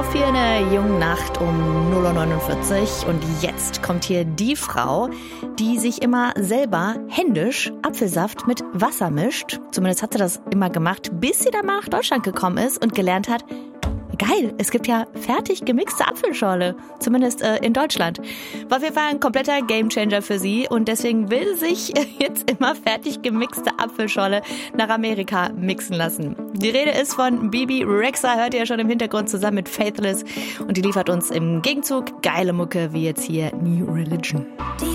auf hier in der jungen Nacht um 0:49 Uhr. Und jetzt kommt hier die Frau, die sich immer selber händisch Apfelsaft mit Wasser mischt. Zumindest hat sie das immer gemacht, bis sie dann mal nach Deutschland gekommen ist und gelernt hat, geil, es gibt ja fertig gemixte Apfelschorle, zumindest in Deutschland. War auf jeden Fall ein kompletter Gamechanger für sie und deswegen will sie sich jetzt immer fertig gemixte Apfelschorle nach Amerika mixen lassen. Die Rede ist von Bebe Rexha, hört ihr ja schon im Hintergrund, zusammen mit Faithless, und die liefert uns im Gegenzug geile Mucke wie jetzt hier New Religion.